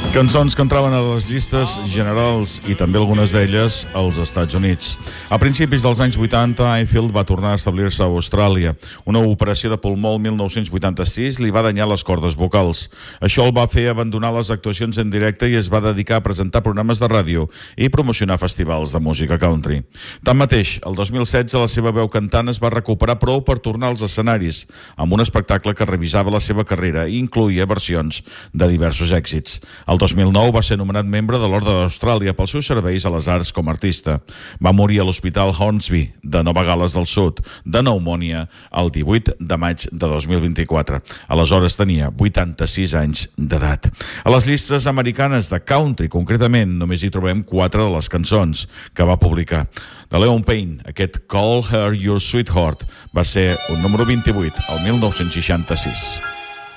Cançons que entraven a les llistes generals i també algunes d'elles als Estats Units. A principis dels anys 80, Hetfield va tornar a establir-se a Austràlia. Una operació de pulmó el 1986 li va danyar les cordes vocals. Això el va fer abandonar les actuacions en directe i es va dedicar a presentar programes de ràdio i promocionar festivals de música country. Tanmateix, el 2016 la seva veu cantant es va recuperar prou per tornar als escenaris, amb un espectacle que revisava la seva carrera i incloïa versions de diversos èxits. El 2009 va ser nomenat membre de l'Orde d'Austràlia pels seus serveis a les arts com a artista. Va morir a l'Hospital Hornsby de Nova Gal·les del Sud de pneumònia el 18 de maig de 2024. Aleshores tenia 86 anys d'edat. A les llistes americanes de country, concretament, només hi trobem 4 de les cançons que va publicar. De Leon Payne, aquest Call Her Your Sweetheart va ser un número 28 al 1966.